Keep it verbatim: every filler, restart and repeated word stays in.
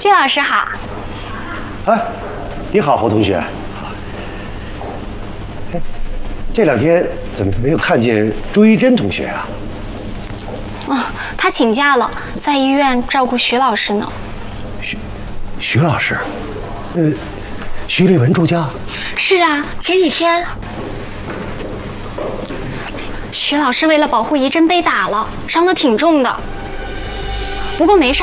金老师好。 哎，你好，侯同学。哎，这两天怎么没有看见朱一珍同学啊？ 哦，她请假了，在医院照顾徐老师呢。 徐徐老师，呃，徐立文助教。 是啊，前几天徐老师为了保护怡珍被打了，伤得挺重的。不过没事，